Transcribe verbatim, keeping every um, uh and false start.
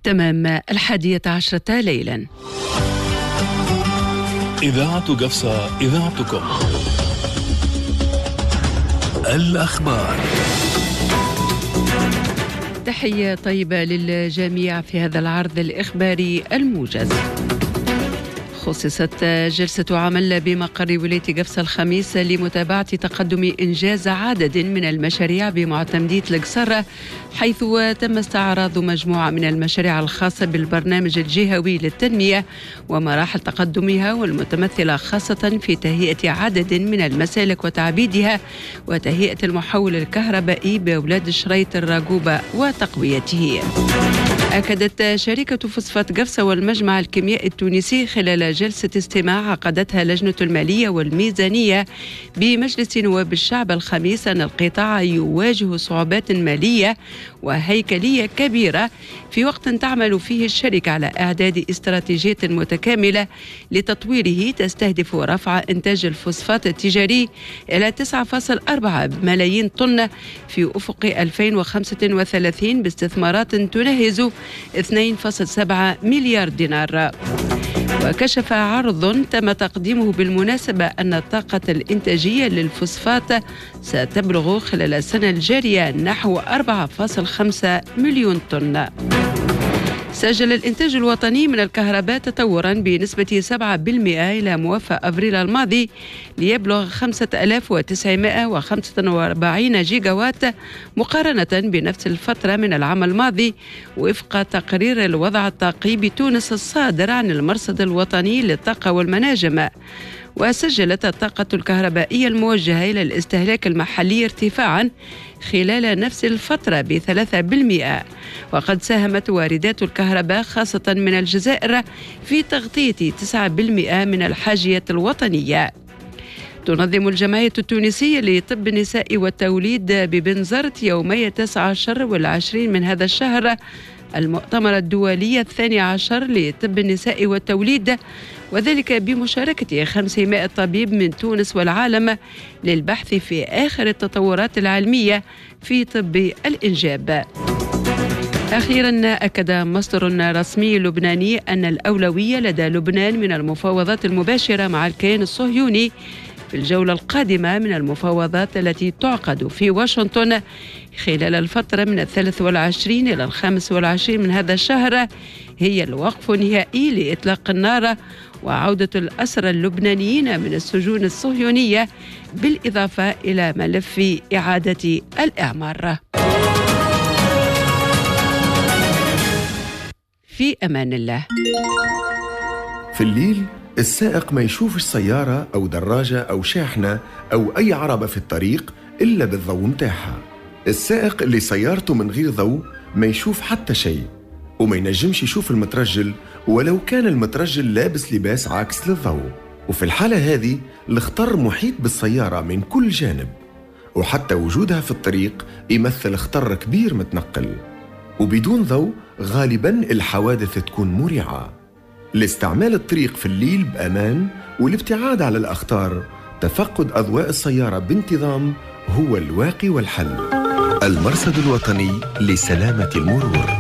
تمام الحادية عشرة ليلا. إذاعة قفصة، إذاعتكم. الأخبار. تحية طيبة للجميع في هذا العرض الإخباري الموجز. خصصت جلسة عمل بمقر ولاية قفصة الخميس لمتابعة تقدم إنجاز عدد من المشاريع بمعتمدية القصر، حيث تم استعراض مجموعة من المشاريع الخاصة بالبرنامج الجهوي للتنمية ومراحل تقدمها، والمتمثلة خاصة في تهيئة عدد من المسالك وتعبيدها وتهيئة المحول الكهربائي بأولاد الشريط الراقوبة وتقويته. أكدت شركة فوسفات قفصة والمجمع الكيميائي التونسي خلال جلسة استماع عقدتها لجنة المالية والميزانية بمجلس نواب الشعب الخميس أن القطاع يواجه صعوبات مالية وهيكلية كبيرة في وقت تعمل فيه الشركة على إعداد استراتيجية متكاملة لتطويره تستهدف رفع إنتاج الفوسفات التجاري إلى تسعة فاصلة أربعة ملايين طن في أفق ألفين وخمسة وثلاثين باستثمارات تنهز اثنين فاصلة سبعة مليار دينار. وكشف عرض تم تقديمه بالمناسبة أن الطاقة الإنتاجية للفوسفات ستبلغ خلال السنة الجارية نحو أربعة فاصلة خمسة مليون طن. سجل الإنتاج الوطني من الكهرباء تطورا بنسبة سبعة بالمئة إلى موافق أبريل الماضي ليبلغ خمسة آلاف وتسعمائة وخمسة وأربعين جيجا وات مقارنة بنفس الفترة من العام الماضي، وفق تقرير الوضع الطاقي بتونس الصادر عن المرصد الوطني للطاقة والمناجم. وسجلت الطاقة الكهربائية الموجهة إلى الاستهلاك المحلي ارتفاعا خلال نفس الفترة بثلاثة بالمئة، وقد ساهمت واردات الكهرباء خاصة من الجزائر في تغطية تسعة بالمئة من الحاجية الوطنية. تنظم الجمعية التونسية لطب النساء والتوليد ببنزرت يومي التاسع عشر والعشرين من هذا الشهر المؤتمر الدولي الثاني عشر لطب النساء والتوليد، وذلك بمشاركة خمسمائة طبيب من تونس والعالم للبحث في آخر التطورات العلمية في طب الإنجاب. أخيرا أكد مصدر رسمي لبناني أن الأولوية لدى لبنان من المفاوضات المباشرة مع الكيان الصهيوني في الجولة القادمة من المفاوضات التي تعقد في واشنطن خلال الفترة من الثالث والعشرين إلى الخامس والعشرين من هذا الشهر هي الوقف النهائي لإطلاق النار وعودة الأسرى اللبنانيين من السجون الصهيونية، بالإضافة إلى ملف إعادة الإعمار. في أمان الله. في الليل السائق ما يشوفش سيارة أو دراجة أو شاحنة أو أي عربة في الطريق إلا بالضوء متاعها. السائق اللي سيارته من غير ضوء ما يشوف حتى شيء، وما ينجمش يشوف المترجل ولو كان المترجل لابس لباس عاكس للضوء. وفي الحالة هذه الخطر محيط بالسيارة من كل جانب، وحتى وجودها في الطريق يمثل خطر كبير متنقل. وبدون ضوء غالباً الحوادث تكون مريعة. لاستعمال الطريق في الليل بأمان والابتعاد على الأخطار، تفقد أضواء السيارة بانتظام هو الواقي والحل. المرصد الوطني لسلامة المرور.